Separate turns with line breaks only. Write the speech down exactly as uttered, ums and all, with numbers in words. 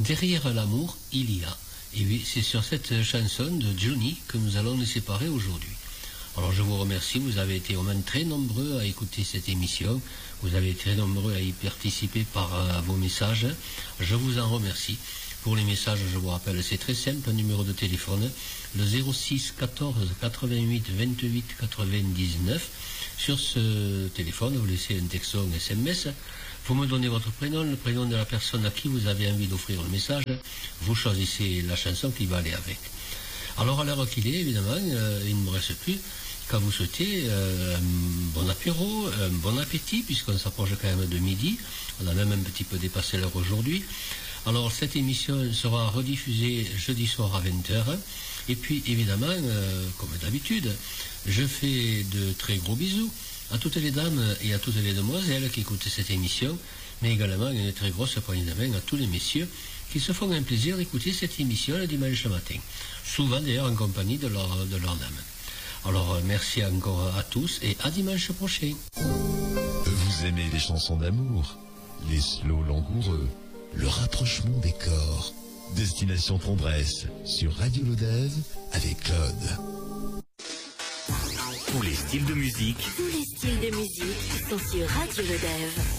Derrière l'amour, il y a. Et oui, c'est sur cette chanson de Johnny que nous allons nous séparer aujourd'hui. Alors je vous remercie, vous avez été au moins très nombreux à écouter cette émission, vous avez été très nombreux à y participer par euh, vos messages, je vous en remercie. Pour les messages, je vous rappelle, c'est très simple, un numéro de téléphone, le zéro six quatorze quatre-vingt-huit vingt-huit quatre-vingt-dix-neuf. Sur ce téléphone, vous laissez un texto, un S M S, vous me donnez votre prénom, le prénom de la personne à qui vous avez envie d'offrir le message, vous choisissez la chanson qui va aller avec. Alors à l'heure qu'il est, évidemment, euh, il ne me reste plus qu'à vous souhaiter euh, un bon apéro, un bon appétit, puisqu'on s'approche quand même de midi. On a même un petit peu dépassé l'heure aujourd'hui. Alors cette émission sera rediffusée jeudi soir à vingt heures. Et puis évidemment, euh, comme d'habitude, je fais de très gros bisous à toutes les dames et à toutes les demoiselles qui écoutent cette émission, mais également une très grosse poignée de main à tous les messieurs qui se font un plaisir d'écouter cette émission le dimanche matin, souvent d'ailleurs en compagnie de leur, de leur dame. Alors merci encore à tous et à dimanche prochain.
Vous aimez les chansons d'amour, les slows langoureux, le rapprochement des corps. Destination Tendresse sur Radio Lodève avec Claude.
Tous les styles de musique.
Tous les styles de musique sont sur Radio Lodève.